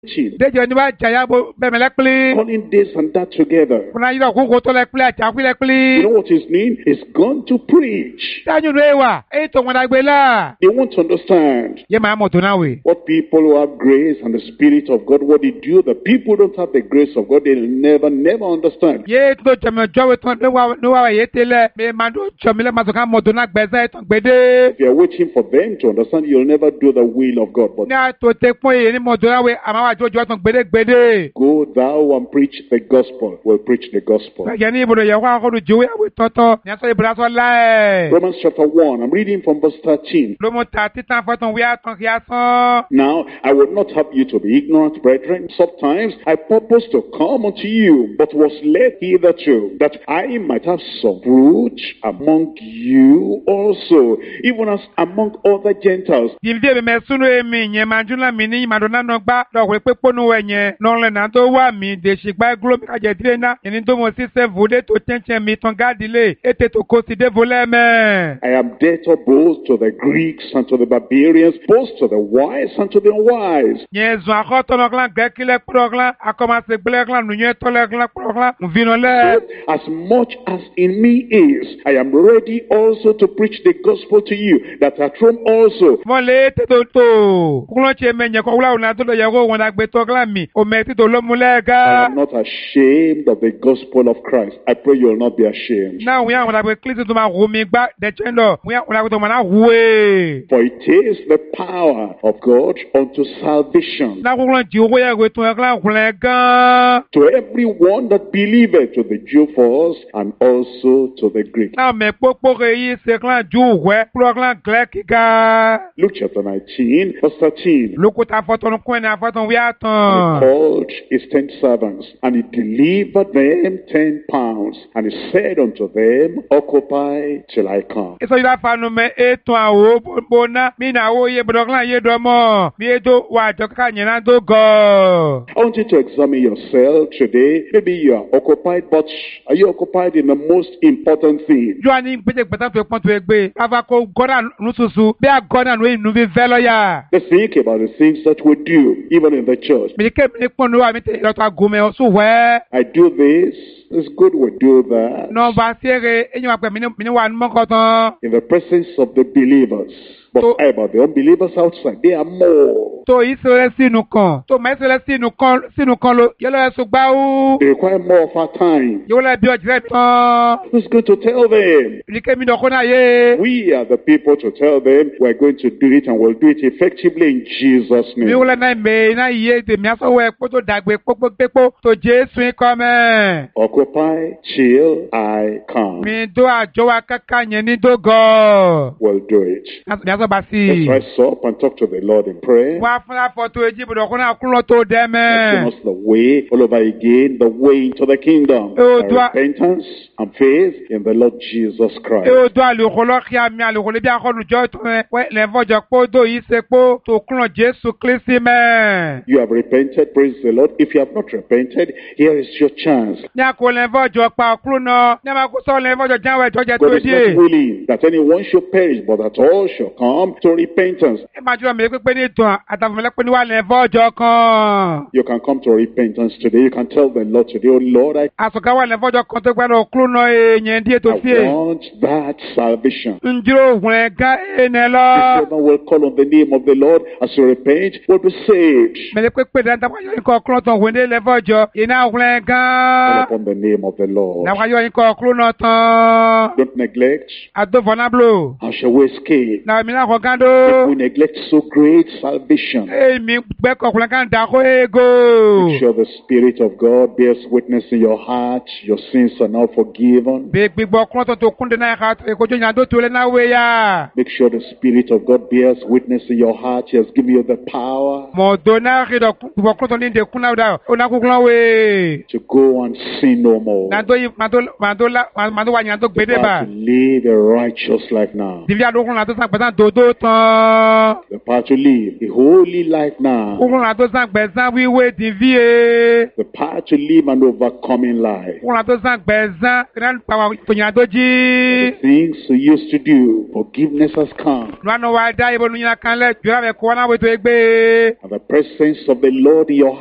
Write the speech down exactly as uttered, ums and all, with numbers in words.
Dejo ni ba jaya bo be melekli. calling this and that together. Kuna yiro ko ko to lekli aja ku You lekli. know what his name is? Gone to preach. Taju rewa e to won agbe la. They want to understand Ye ma mo to na we. what people who have grace and the Spirit of God, what they do. The people who don't have the grace of God, they'll never, never understand. Ye to jame jowe to no wa no wa ye tele me ma do jomile ma to kan mo to na gbeze to gbede. If you're waiting for them to understand, you'll never do the will of God. But Na to te pon ye ni mo to na we ama wa jojo to gbede gbede. go thou and preach the gospel. We'll preach the gospel. Ye ni ibodo ye wa ko do jowe we toto. Ni so ibra so la. Romans chapter one, I'm reading from verse thirteen. Lo mo ta titan foton we aton ki asan. Now, I would not have you to be ignorant, brethren. Sometimes I purpose to come unto you, but was led hitherto, that I might have some fruit among you also, even as among other Gentiles. Divide be mesunu emi yen manjuna mi ni madonna no gba do we pe ponu wenye no le na to wa mi de sigba glo mi ka je dire na eni to mo si se vode to tenchen mi ton gadile ete to ko si de voleme. I am debtor both to the Greeks and to the barbarians, both to the wise and to the unwise. Yen zo akoto no klan grekile proglan akoma se gble klan nu yen to le klan proglan vino le. As much as in me is, I am ready also to preach the gospel to you, that at Rome also. Mo le te to to kulon che menye ko wala na to le yago won agbe to klan mi o me ti to lo mu le I ga. am not ashamed of the gospel of Christ. I pray you will not be ashamed. Na we won agbe klisi to ma ro mi gba de chendo we won agbe to ma na we. For it is the power of God unto salvation Na kulon ji owo ye we to klan kulen gan. to everyone that believeth, to the Jew first and also to the Greek. Na me popo re yi se klan ju we pro klan grek ga. Luke chapter nineteen, verse thirteen. Lokuta foton kwen na foton we He atan. called his ten servants, and he delivered them ten pounds, and he said unto them, Occupy till I come. Eso ila fanu me eto awo bona mi na wo ye bodo klan ye do mo. Mi eto wa jo ka yen na do go. I want you to examine yourself today. Maybe you are occupied, but are you occupied in the most important thing? Jo ani gbeje gbeta to pon to egbe. Ava ko gora nususu. Be a gora no inu bi velo ya. Let's think about the things that we do, even in the church. Mi ke mi pon wa mi te lo to agume o su we. I do this. It's good we do that. No va sere enyo ape mi ni mi ni wa nmo ko tan. In the presence of the believers. But So- how about the unbelievers outside? They are more. To isere sinu kan. To me isere sinu kan sinu kan lo. Yelo eso gba o. They require more of our time. Yo le bi o jire tan. Who's going to tell them? Mi ke mi do ko na ye. We are the people to tell them we're going to do it, and we'll do it effectively in Jesus' Mi name. wole na me na ye de mi aso we po to dagbe popo pepo to Jesu ko me. Occupy till I come. Mi do ajo wa kaka yen ni do go. We'll do it. Mi aso ba Let's si. rise up and talk to the Lord in prayer. Wa fun la foto eji bodo ko na kun lo to de Show me. us the way all over again, the way into the kingdom. Oh, By do I- repentance and faith in the Lord Jesus Christ. E o do alu ko lo ki ami alu ko le bi akolu jo to me. We le vojo po do yi se po to kun lo Jesu Kristi me. You have repented, praise the Lord. If you have not repented, here is your chance. Ni ako le vojo pa kru no. Ni ma ko so le vojo janwe to je God to is not die. willing that anyone should perish, but that all shall come to repentance. E ma juro me pe pe ni ton atafun le pe ni wa le vojo kan. You can come to repentance today. You can tell the Lord today, oh Lord, I, Asoka wa le vojo kan to gba lo kru no eyen die to I fie. want that salvation. Njiro hun ga ene lo. Whoever will call on the name of the Lord as you repent will be saved. Me le pe pe dan ta wa yo ko kru ton hun de le vojo. Ina hun Call ga. upon the name of the Lord. Na wa yo ko kru no tan. Don't neglect. Ado vonablo. How shall we escape? Na mi na ko If gando. we neglect so great salvation. E mi gbe ko kun kan da ko ego. Make sure the Spirit of God bears witness in your heart. Your sins are now forgiven. Be gbigbo kru ton to kun de na ka ko jo yan do to le na we ya. Make sure the Spirit of God bears witness in your heart. He has given you the power Mo do na ri do gbigbo kru ton ni de kun na da. O na ku kun we. to go and sin no more. Na do yi ma do ma do la ma do wa yan do gbede But ba. to live a righteous life now. Divya do kun na to san pesan do tó tán. The power to live a holy life now. Kúrúnà tó sàgbẹ̀ sán wíwé ti ví e. The power to live an overcoming life. Kúrúnà tó sàgbẹ̀ sán kìnnà pàwọ̀ tòyìn tó jí. Things we used to do, forgiveness has come. Lọ́nà wa dá ibo nìyẹn kan lẹ̀ jùlọ bẹ̀ kọ́ náà wètò ẹgbẹ́. And the presence of the Lord in your